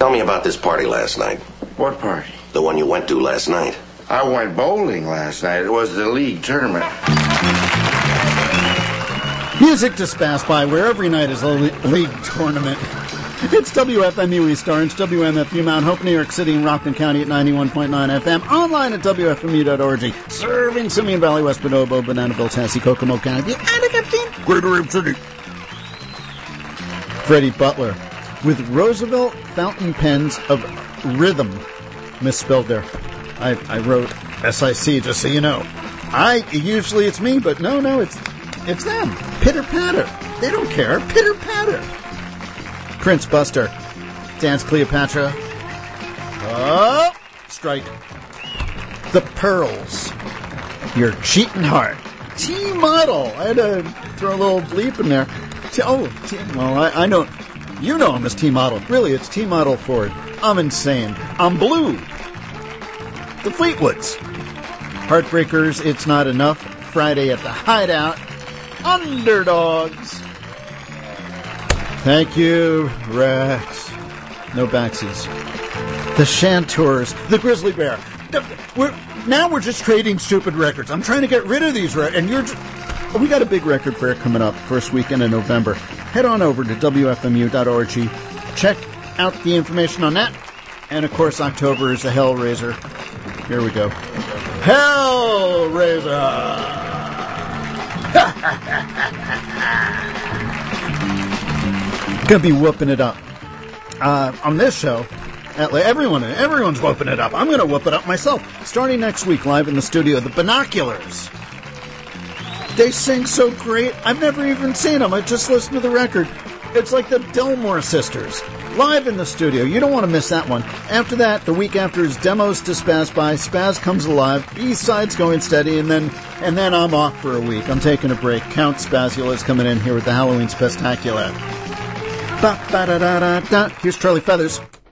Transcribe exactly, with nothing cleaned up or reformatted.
Tell me about this party last night. What party? The one you went to last night. I went bowling last night. It was the league tournament. Music to spaz by where every night is a le- league tournament. It's W F M U East Orange, W M F U Mount Hope, New York City, and Rockland County at ninety-one point nine F M. Online at W F M U dot org. Serving Simeon Valley, West Bonobo, Bananaville, Tassay, Kokomo County, and Greater Rape City. Freddie Butler with Roosevelt fountain pens of rhythm. Misspelled there. I, I wrote S I C just so you know. I usually it's me, but no, no, it's it's them. Pitter patter. They don't care. Pitter patter. Prince Buster. Dance Cleopatra. Oh, strike. The Pearls. Your cheating heart. T-Model. I had to throw a little bleep in there. T- oh, T- well, I, I know. You know him as T-Model. Really, it's T-Model Ford. I'm insane. I'm blue. The Fleetwoods. Heartbreakers, It's Not Enough. Friday at the Hideout. Underdogs. Thank you, Rex. No backsies. The Chanteurs. The Grizzly Bear. We're, now we're just trading stupid records. I'm trying to get rid of these records. And you're just, oh, we got a big record fair coming up first weekend in November. Head on over to W F M U dot org. Check out the information on that. And, of course, October is the Hellraiser. Here we go. Hellraiser! Gonna be whooping it up. Uh, on this show, everyone, everyone's whooping it up. I'm gonna whoop it up myself. Starting next week, live in the studio, the Binoculars. They sing so great. I've never even seen them. I just listened to the record. It's like the Delmore Sisters. Live in the studio. You don't want to miss that one. After that, the week after is Demos to Spaz by. Spaz Comes Alive. B-sides Going Steady. And then and then I'm off for a week. I'm taking a break. Count Spazula is coming in here with the Halloween Spectacular. Ba-ba-da-da-da-da. Here's Charlie Feathers.